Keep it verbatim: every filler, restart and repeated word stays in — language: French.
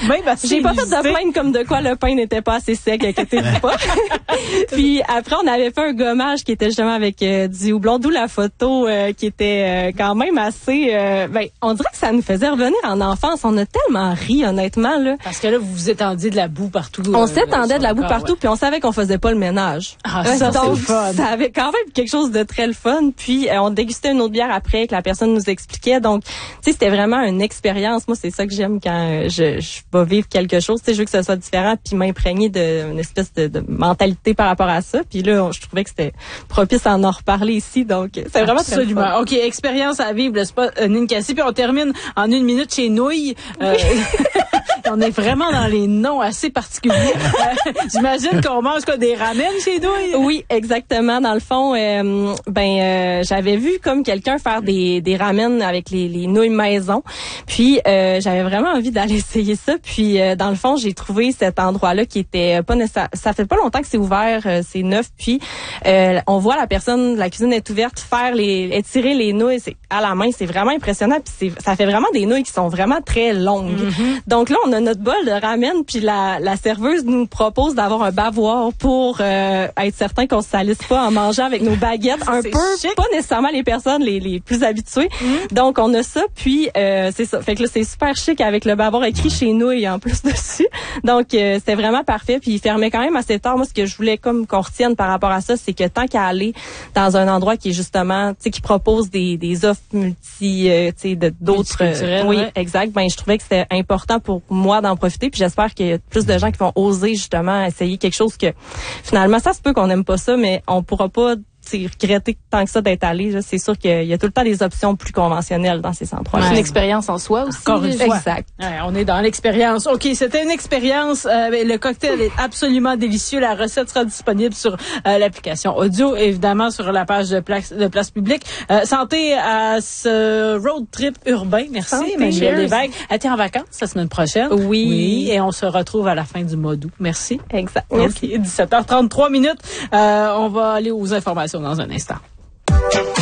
Même assez J'ai pas fait inusité. de plainte comme de quoi le pain n'était pas assez sec, inquiétez-vous pas. Puis après, on avait fait un gommage qui était justement avec euh, du houblon, d'où la photo euh, qui était euh, quand même assez... Euh, ben, on dirait que ça nous faisait revenir en enfance. On a tellement ri, honnêtement, là. Parce que là, vous vous étendiez de la boue partout. On euh, s'étendait de la boue corps, partout, ouais. puis on savait qu'on faisait pas le ménage. Ah, ça, c'est Donc, le fun. ça avait quand même quelque chose de très le fun. Puis, euh, on dégustait une autre bière après que la personne nous expliquait. Donc, tu sais, c'était vraiment une expérience. Moi, c'est ça que j'aime quand euh, je, je vais vivre quelque chose. Tu sais, je veux que ce soit différent, puis m'imprégner d'une espèce de, de mentalité par rapport à ça. Puis là, je trouvais que c'était propice à en reparler ici. Donc, c'est vraiment très Absolument. fun. OK, expérience à vivre, le spot euh, Ninkasi. Puis on termine en une minute chez Nouilles. Euh, on est vraiment dans les noms assez particuliers. Euh, J'imagine qu'on mange quoi, des ramen chez Nouilles? Oui, exactement. Dans le fond, euh, ben euh, j'avais vu comme quelqu'un faire des, des ramen avec les, les nouilles maison. Puis euh, j'avais vraiment envie d'aller essayer ça. Puis euh, dans le fond, j'ai trouvé cet endroit-là qui était pas nécessaire. Ça fait pas longtemps que c'est ouvert, euh, c'est neuf. Puis euh, on voit la personne, la cuisine est ouverte, faire les, étirer les nouilles c'est, à la main. C'est vraiment impressionnant. Puis c'est, ça fait vraiment des nouilles qui sont vraiment très longues. Mm-hmm. Donc là, on a notre bol de ramen. Puis la, la serveuse nous propose d'avoir un bavoir pour euh, être certain qu'on se salisse pas en mangeant avec nos baguettes. Un peu, chic. pas nécessairement les personnes les, les plus habituées. Mm. Donc, on a ça, puis euh, c'est ça. Fait que là, c'est super chic avec le bavard écrit chez Nouilles en plus dessus. Donc, euh, c'était vraiment parfait. Puis, il fermait quand même assez tard. Moi, ce que je voulais comme qu'on retienne par rapport à ça, c'est que tant qu'à aller dans un endroit qui est justement, tu sais, qui propose des, des offres multi, euh, tu sais, de, d'autres... Euh, oui, ouais. exact. Ben, je trouvais que c'était important pour moi d'en profiter. Puis, j'espère qu'il y a plus de gens qui vont oser justement essayer quelque chose que finalement, ça se peut qu'on n'aime pas ça, mais on pourra pas regretter tant que ça d'être allé. Là. C'est sûr qu'il y a tout le temps des options plus conventionnelles dans ces endroits. Ouais. C'est une expérience en soi aussi. Encore une fois. Exact. Ouais, on est dans l'expérience. OK, c'était une expérience. Euh, le cocktail est absolument délicieux. La recette sera disponible sur euh, l'application audio, évidemment sur la page de Place, de place Publique. Euh, santé à ce road trip urbain. Merci, santé, Emmanuelle cheers. Lévesque. Elle est en vacances la semaine prochaine. Oui. Oui. Et on se retrouve à la fin du mois d'août. Merci. Exact. Merci. OK, dix-sept heures trente-trois minutes. Euh, on va aller aux informations dans un instant.